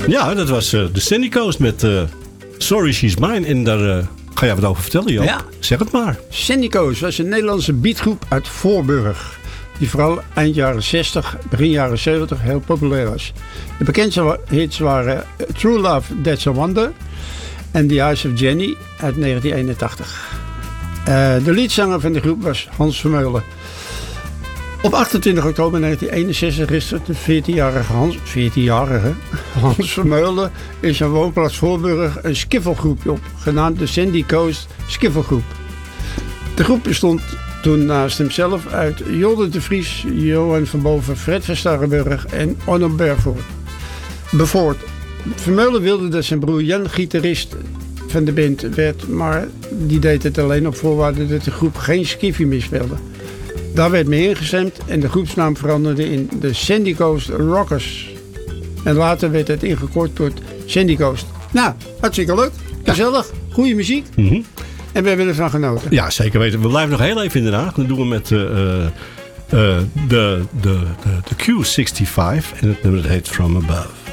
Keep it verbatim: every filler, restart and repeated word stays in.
Ja, dat was uh, de Sandy Coast met uh, Sorry She's Mine. En daar uh, ga jij wat over vertellen, Joop. Ja. Zeg het maar. Sandy Coast was een Nederlandse beatgroep uit Voorburg. Die vooral eind jaren zestig, begin jaren zeventig heel populair was. De bekendste hits waren True Love, That's a Wonder. En The Eyes of Jenny uit negentien eenentachtig. Uh, de leadzanger van de groep was Hans Vermeulen. Op achtentwintig oktober negentien eenenzestig richtte de veertienjarige Hans, veertienjarige Hans Vermeulen in zijn woonplaats Voorburg een skiffelgroepje op, genaamd de Sandy Coast Skiffelgroep. De groep bestond toen naast hemzelf uit Jolde de Vries, Johan van Boven, Fred van Starrenburg en Onno Bevoort. Vermeulen wilde dat zijn broer Jan gitarist van de band werd, maar die deed het alleen op voorwaarde dat de groep geen skiffie meer speelde. Daar werd mee ingestemd en de groepsnaam veranderde in de Sandy Coast Rockers. En later werd het ingekort tot Sandy Coast. Nou, hartstikke leuk. Gezellig. Goede muziek. Mm-hmm. En we hebben ervan genoten. Ja, zeker weten. We blijven nog heel even in Den Haag. Dat doen we met uh, uh, de, de, de, de Q zesenzestig. En het nummer heet From Above.